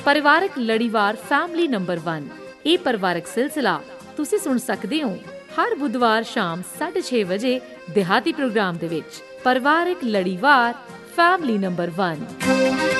ਪਰਿਵਾਰਕ ਲੜੀਵਾਰ family number 1। ਇਹ ਪਰਿਵਾਰਕ ਸਿਲਸਿਲਾ ਤੁਸੀਂ ਸੁਣ ਸਕਦੇ ਹੋ ਹਰ ਬੁੱਧਵਾਰ ਸ਼ਾਮ 6:30 ਵਜੇ ਦਿਹਾਤੀ ਪ੍ਰੋਗਰਾਮ ਦੇ ਵਿੱਚ। ਪਰਿਵਾਰਕ ਲੜੀਵਾਰ ਫੈਮਿਲੀ ਨੰਬਰ 1।